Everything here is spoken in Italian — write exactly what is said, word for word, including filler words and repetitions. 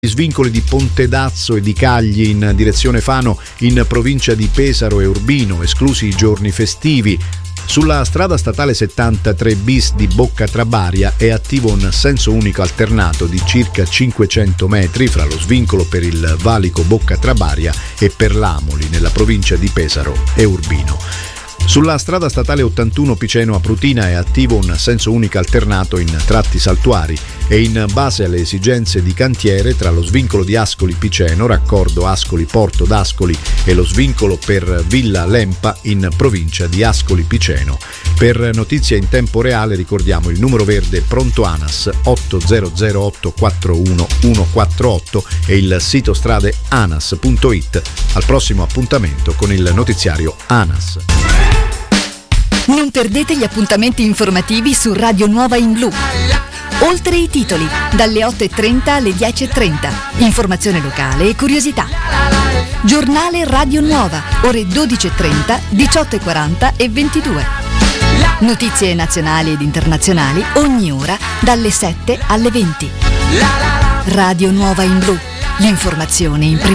Svincoli di Pontedazzo e di Cagli in direzione Fano in provincia di Pesaro e Urbino, esclusi i giorni festivi. Sulla strada statale settantatré bis di Bocca Trabaria è attivo un senso unico alternato di circa cinquecento metri fra lo svincolo per il valico Bocca Trabaria e per l'Amoli nella provincia di Pesaro e Urbino. Sulla strada statale ottantuno Piceno a Prutina è attivo un senso unico alternato in tratti saltuari e in base alle esigenze di cantiere tra lo svincolo di Ascoli Piceno, raccordo Ascoli Porto d'Ascoli e lo svincolo per Villa Lempa in provincia di Ascoli Piceno. Per notizie in tempo reale ricordiamo il numero verde Pronto ANAS otto zero zero otto quattro uno uno quattro otto e il sito strade anas punto it. Al prossimo appuntamento con il notiziario ANAS. Non perdete gli appuntamenti informativi su Radio Nuova in Blu. Oltre i titoli, dalle otto e trenta alle dieci e trenta. Informazione locale e curiosità. Giornale Radio Nuova, ore dodici e trenta, diciotto e quaranta e ventidue. Notizie nazionali ed internazionali ogni ora dalle sette alle venti. Radio Nuova in Blu. L'informazione in prima.